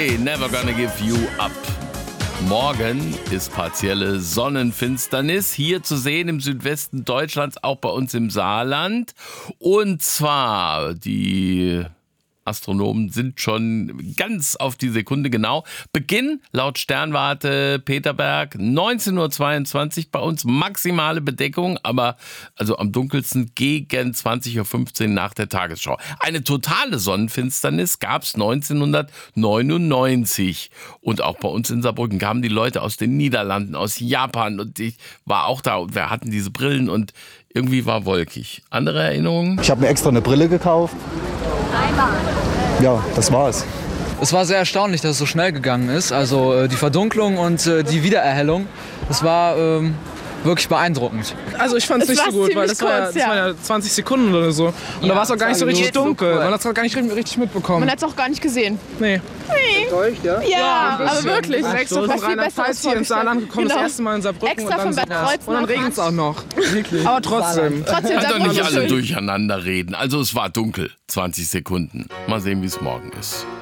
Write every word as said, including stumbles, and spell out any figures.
Never gonna give you up. Morgen ist partielle Sonnenfinsternis hier zu sehen im Südwesten Deutschlands, auch bei uns im Saarland. Und zwar die Astronomen sind schon ganz auf die Sekunde genau. Beginn laut Sternwarte Peterberg neunzehn Uhr zweiundzwanzig bei uns, maximale Bedeckung, aber also am dunkelsten gegen zwanzig Uhr fünfzehn nach der Tagesschau. Eine totale Sonnenfinsternis gab es neunzehnhundertneunundneunzig und auch bei uns in Saarbrücken kamen die Leute aus den Niederlanden, aus Japan und ich war auch da und wir hatten diese Brillen und irgendwie war wolkig. Andere Erinnerungen? Ich habe mir extra eine Brille gekauft. Ja, das war's. Es war sehr erstaunlich, dass es so schnell gegangen ist. Also äh, die Verdunklung und äh, die Wiedererhellung, das war ähm, wirklich beeindruckend. Also ich fand es nicht so gut, weil das, kurz, war ja, das ja. waren ja zwanzig Sekunden oder so. Und ja, da war es auch gar nicht so richtig dunkel. Man hat es auch gar nicht richtig mitbekommen. Man hat es auch gar nicht gesehen. Nee. Nee. Enttäuscht, ja? Ja, ja aber wirklich. Ich bin extra von Rheinland-Pfalz hier ins Saarland gekommen, genau. Das erste Mal in Saarbrücken. Extra und dann, von Bad und dann regnet es auch noch. Wirklich. Aber trotzdem. trotzdem Kann doch nicht alle durcheinander reden. Also es war dunkel, zwanzig Sekunden. Mal sehen, wie es morgen ist.